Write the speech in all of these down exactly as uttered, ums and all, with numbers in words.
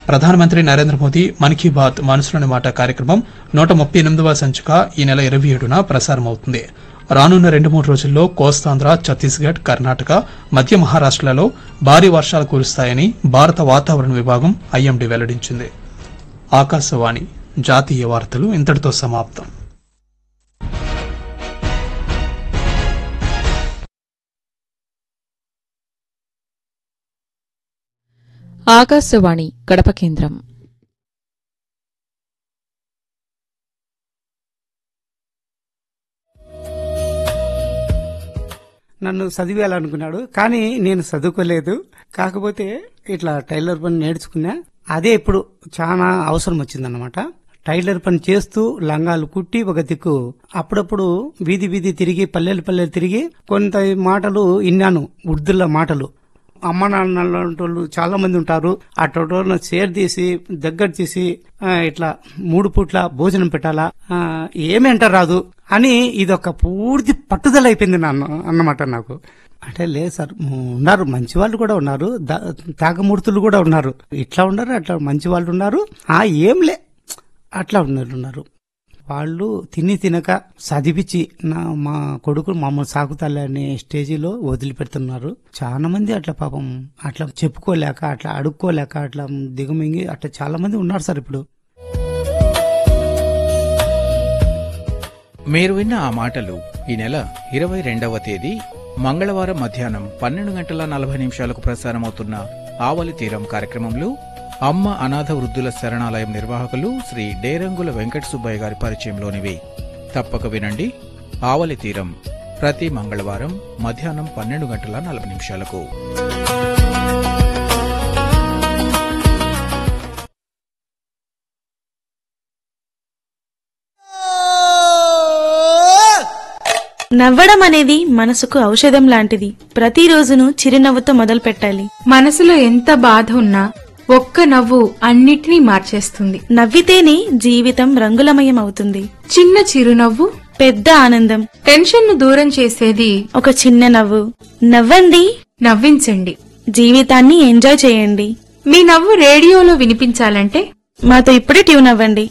ప్రధానమంత్రి నరేంద్ర మోదీ మన్ కీ బాత్ మనసులోని మాట కార్యక్రమం నూట ముప్పై ఎనిమిదవ సంచిక ఈ నెల ఇరవై ఏడున ప్రసారమవుతుంది. రానున్న రెండు మూడు రోజుల్లో కోస్తాంధ్ర, ఛత్తీస్గఢ్, కర్ణాటక, మధ్య మహారాష్టలలో భారీ వర్షాలు కురుస్తాయని భారత వాతావరణ విభాగం ఐఎండీ వెల్లడించింది. ఆకాశవాణి జాతీయ వార్తలు ఇంతటితో సమాప్తం. ఆకాశవాణి కడప కేంద్రం. నన్ను చదివేయాలనుకున్నాడు, కానీ నేను చదువుకోలేదు. కాకపోతే ఇట్లా టైలర్ పని నేర్చుకున్నా. అదే ఇప్పుడు చాలా అవసరం వచ్చిందన్నమాట. టైలర్ పని చేస్తూ లంగాలు కుట్టి ఒక దిక్కు అప్పుడప్పుడు వీధి వీధి తిరిగి పల్లెలు పల్లెలు తిరిగి కొంత మాటలు విన్నాను, ఉర్దూల మాటలు. అమ్మ నాన్నలు చాలా మంది ఉంటారు. ఆ టోటోలను షేర్ తీసి దగ్గర తీసి ఇట్లా మూడు పూట్ల భోజనం పెట్టాలా, ఏమేంట రాదు అని ఇదొక పూర్తి పట్టుదల అయిపోయింది నాన్న అన్నమాట నాకు. అంటే లేదు సార్, ఉన్నారు మంచి వాళ్ళు కూడా ఉన్నారు, తాగమూర్తులు కూడా ఉన్నారు. ఇట్లా ఉన్నారు, అట్లా మంచి వాళ్ళు ఉన్నారు. ఆ ఏంలే అట్లా ఉన్నారు ఉన్నారు వాళ్ళు తిని తినక చదివించి నా మా కొడుకు మమ్మల్ని సాకుతాలే అనే స్టేజీలో వదిలిపెడుతున్నారు. చాలా మంది అట్లా పాపం అట్లా చెప్పుకోలేక అట్లా అడుక్కోలేక అట్లా దిగమింగి అట్లా చాలా మంది ఉన్నారు సార్. ఇప్పుడు మీరు విన్న ఆ మాటలు ఈ నెల ఇరవై రెండవ తేదీ మంగళవారం మధ్యాహ్నం పన్నెండు గంటల నలభై నిమిషాలకు ప్రసారమవుతున్న ఆవలి తీరం కార్యక్రమంలో అమ్మ అనాథ వృద్ధుల శరణాలయం నిర్వాహకులు శ్రీ డేరంగుల వెంకట సుబ్బయ్య గారి పరిచయంలోనివి. తప్పక వినండి. ఆవలి తీరం ప్రతి మంగళవారం మధ్యాహ్నం పన్నెండు గంటల నలభై నిమిషాలకు. నవ్వడం అనేది మనసుకు ఔషధం లాంటిది. ప్రతిరోజును చిరునవ్వుతో మొదలు పెట్టాలి. మనసులో ఎంత బాధ ఉన్నా ఒక్క నవ్వు అన్నిటినీ మార్చేస్తుంది. నవ్వితేనే జీవితం రంగులమయం అవుతుంది. చిన్న చిరునవ్వు పెద్ద ఆనందం. టెన్షన్ ను దూరం చేసేది ఒక చిన్న నవ్వు. నవ్వండి, నవ్వించండి, జీవితాన్ని ఎంజాయ్ చేయండి. మీ నవ్వు రేడియోలో వినిపించాలంటే మాతో ఇప్పుడే ట్యూన్ అవ్వండి.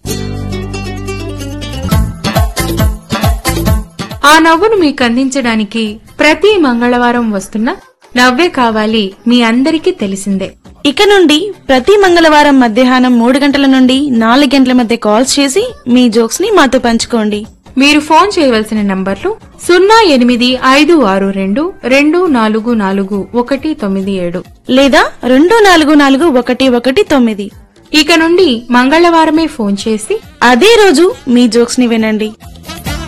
ఆ నవ్వును మీకు అందించడానికి ప్రతి మంగళవారం వస్తున్న నవ్వే కావాలి మీ అందరికీ తెలిసిందే. ఇక నుండి ప్రతి మంగళవారం మధ్యాహ్నం మూడు గంటల నుండి నాలుగు గంటల మధ్య కాల్స్ చేసి మీ జోక్స్ ని మాతో పంచుకోండి. మీరు ఫోన్ చేయవలసిన నంబర్లు సున్నా ఎనిమిది ఐదు ఆరు రెండు రెండు నాలుగు నాలుగు ఒకటి తొమ్మిది ఏడు లేదా రెండు నాలుగు నాలుగు ఒకటి ఒకటి తొమ్మిది. ఇక నుండి మంగళవారమే ఫోన్ చేసి అదే రోజు మీ జోక్స్ ని వినండి.